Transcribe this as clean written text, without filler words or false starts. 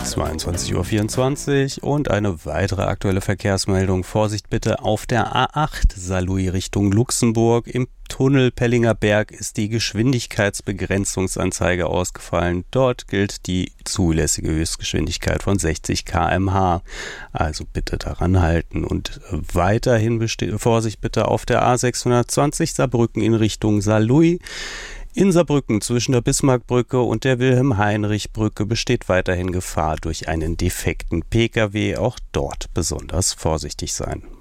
22:24 Uhr und eine weitere aktuelle Verkehrsmeldung. Vorsicht bitte auf der A8 Saarlouis Richtung Luxemburg. Im Tunnel Pellinger Berg ist die Geschwindigkeitsbegrenzungsanzeige ausgefallen. Dort gilt die zulässige Höchstgeschwindigkeit von 60 km/h. Also bitte daran halten. Und weiterhin Vorsicht bitte auf der A620 Saarbrücken in Richtung Saarlouis. In Saarbrücken zwischen der Bismarckbrücke und der Wilhelm-Heinrich-Brücke besteht weiterhin Gefahr durch einen defekten Pkw. Auch dort besonders vorsichtig sein.